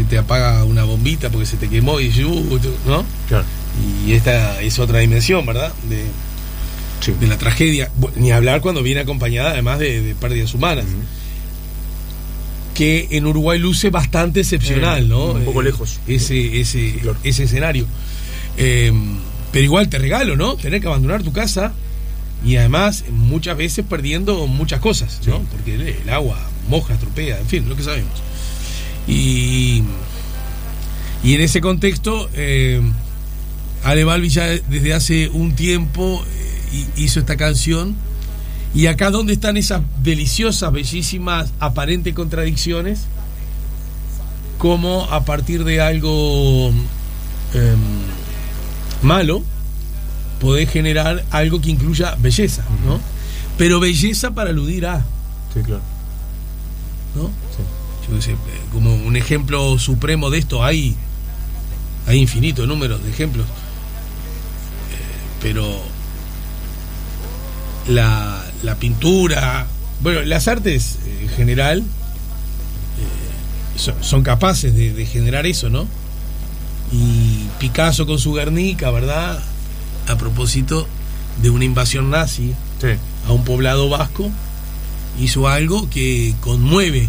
te apaga una bombita porque se te quemó y ¿no? Claro. Y esta es otra dimensión, ¿verdad? De la tragedia. Ni hablar cuando viene acompañada además de pérdidas humanas. Que en Uruguay luce bastante excepcional, ¿no? Un poco lejos. Ese escenario. Pero igual te regalo, ¿no? Tener que abandonar tu casa y además muchas veces perdiendo muchas cosas, ¿no? Porque el agua moja, estropea, en fin, lo que sabemos. Y en ese contexto, Ale Balbi ya desde hace un tiempo hizo esta canción. Y acá donde están esas deliciosas, bellísimas, aparentes contradicciones, como a partir de algo malo podés generar algo que incluya belleza, ¿no? Pero belleza para aludir a. Sí, claro. ¿No? Sí. Yo sé, como un ejemplo supremo de esto, hay infinitos números de ejemplos. Pero la pintura, bueno, las artes en general son capaces de generar eso, ¿no? Y Picasso con su Guernica, ¿verdad? A propósito de una invasión nazi a un poblado vasco, hizo algo que conmueve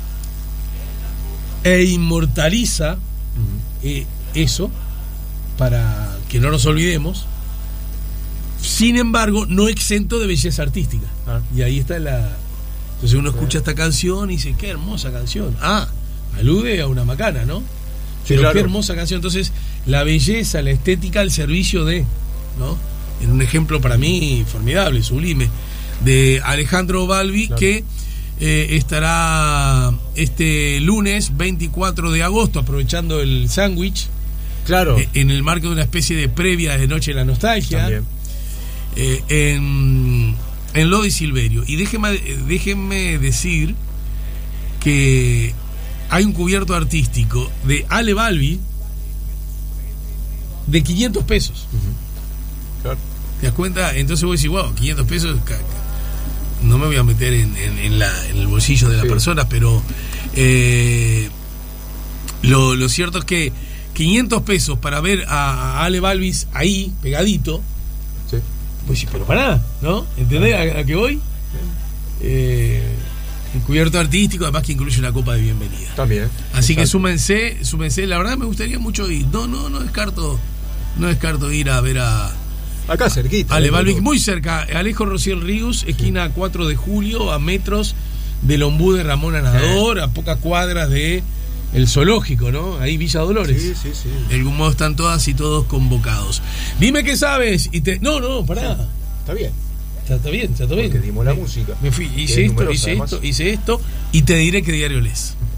e inmortaliza eso, para que no nos olvidemos. Sin embargo, no exento de belleza artística. Y ahí está entonces uno escucha esta canción y dice, qué hermosa canción. Alude a una macana, ¿no? Pero claro, qué hermosa canción. Entonces, la belleza, la estética al servicio de, ¿no? En un ejemplo para mí formidable, sublime, de Alejandro Balbi, claro, que estará este lunes 24 de agosto, aprovechando el sándwich, claro, en el marco de una especie de previa de Noche de la Nostalgia. También. En Lodi Silverio. Y déjenme decir que hay un cubierto artístico de Ale Balbi de 500 pesos. Claro. ¿Te das cuenta? Entonces vos decís, wow, 500 pesos, no me voy a meter en el bolsillo de las personas, pero lo cierto es que 500 pesos para ver a Ale Balbi ahí, pegadito. Pues sí, pero pará, ¿no? ¿Entendés a qué voy? Un cubierto artístico, además que incluye una copa de bienvenida. También. Así exacto, que súmense. La verdad me gustaría mucho ir. No descarto ir a ver acá cerquita. Ale Balbi, muy cerca. Alejo Rociel Ríos, esquina 4 de julio, a metros del Ombú de Ramón Anador, a pocas cuadras de el zoológico, ¿no? Ahí Villa Dolores. Sí. De algún modo están todas y todos convocados. Dime qué sabes. No, pará. Está bien. Está bien. Porque dimos la música. Me fui, hice esto, y te diré qué diario lees.